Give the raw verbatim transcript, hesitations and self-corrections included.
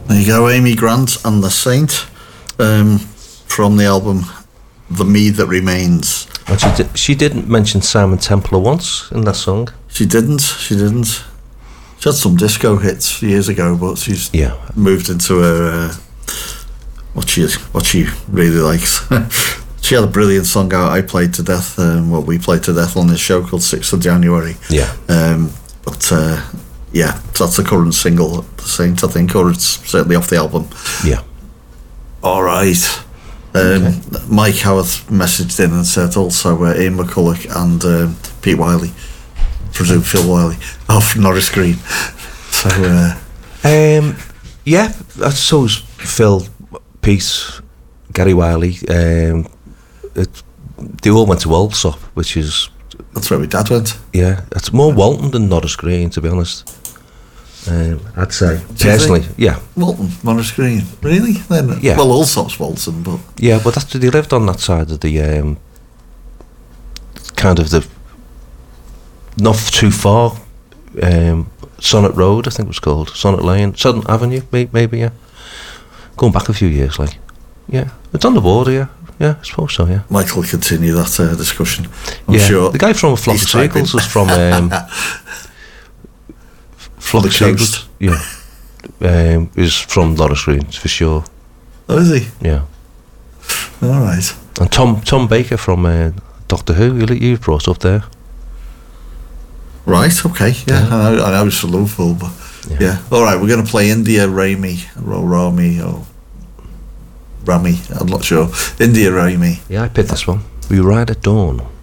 There you go, Amy Grant and The Saint, um, from the album The Me That Remains. And she, di- she didn't mention Simon Templar once in that song. She didn't, she didn't. She had some disco hits years ago, but she's yeah. moved into her, uh, what she what she really likes. She had a brilliant song out, I Played to Death, um, what we played to death on this show called sixth of January. Yeah. Um, but, uh, yeah, that's the current single, The Saint, I think, or it's certainly off the album. Yeah. All right. Um, okay. Mike Howarth messaged in and said also uh, Ian McCulloch and um, Pete Wiley, presume Phil Wiley, off Norris Green. So, uh, um, yeah, I suppose Phil, Pete, Gary Wiley, um, it, they all went to Allsop, which is... That's where my dad went. Yeah, it's more Walton than Norris Green, to be honest. Um, I'd say personally, yeah. Walton, Norris Green, really? Then, yeah. Well, Allsop's Walton, but yeah, but that's they lived on that side of the um, kind of the not too far. Um, Sonnet Road, I think it was called Sonnet Lane, Southern Avenue, maybe. Yeah, going back a few years, like yeah, it's on the border. Yeah, yeah, I suppose so. Yeah. Michael, continue that uh, discussion. I'm yeah, sure the guy from A Flock of Seagulls was from. Um, Flock of Seagulls, yeah, um, is from Norris Green for sure. Oh, is he? Yeah. All right. And Tom Tom Baker from uh, Doctor Who, you you brought up there. Right. Okay. Yeah. yeah. I know, I know it's from Liverpool, but yeah. yeah. All right. We're going to play India Rami or Rami or Rami. I'm not sure. India Rami. Yeah, I picked this one. We Ride at Dawn.